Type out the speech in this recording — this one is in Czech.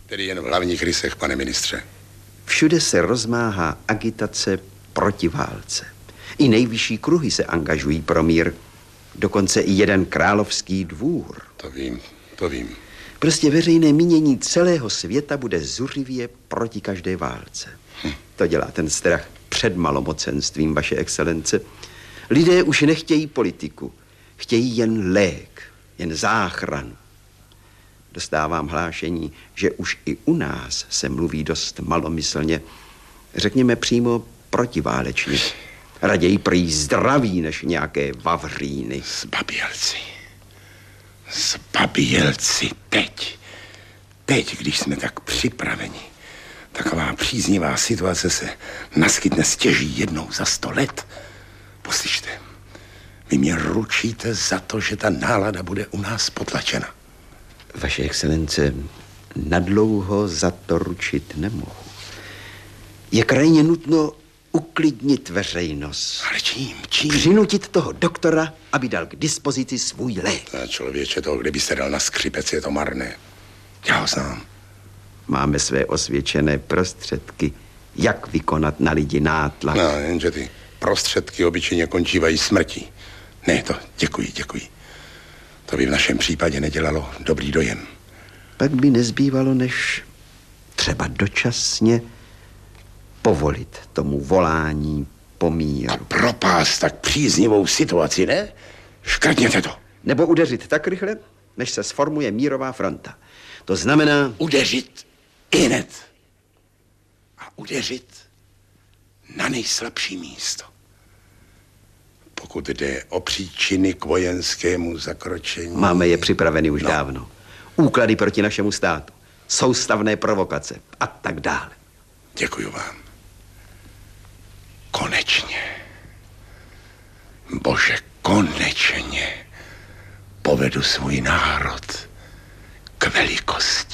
Tedy jen v hlavních rysech, pane ministře. Všude se rozmáhá agitace proti válce. I nejvyšší kruhy se angažují pro mír. Dokonce i jeden královský dvůr. To vím. Prostě veřejné mínění celého světa bude zuřivě proti každé válce. To dělá ten strach před malomocenstvím, vaše excelence. Lidé už nechtějí politiku. Chtějí jen lék, jen záchranu. Dostávám hlášení, že už i u nás se mluví dost malomyslně. Řekněme přímo protiválečně. Raději prý zdraví, než nějaké vavříny. Zbabělci teď, když jsme tak připraveni. Taková příznivá situace se naskytne stěží jednou za 100 let. Poslyšte, vy mě ručíte za to, že ta nálada bude u nás potlačena. Vaše excelence, nadlouho za to ručit nemohu. Je krajně nutno uklidnit veřejnost. Ale čím? Přinutit toho doktora, aby dal k dispozici svůj lék. Člověče, toho, kdyby se dal na skřipec, je to marné. Já ho znám. Máme své osvědčené prostředky, jak vykonat na lidi nátlak. No, jenže ty prostředky obyčejně končívají smrtí. Ne, to děkuji. To by v našem případě nedělalo dobrý dojem. Pak by nezbývalo, než třeba dočasně povolit tomu volání po míru. A propást tak příznivou situaci, ne? Škrtněte to. Nebo udeřit tak rychle, než se sformuje mírová fronta. To znamená... Udeřit ihned. A udeřit na nejslabší místo. Pokud jde o příčiny k vojenskému zakročení... Máme je připraveny už dávno. Úklady proti našemu státu, soustavné provokace a tak dále. Děkuju vám. Konečně. Bože, konečně povedu svůj národ k velikosti.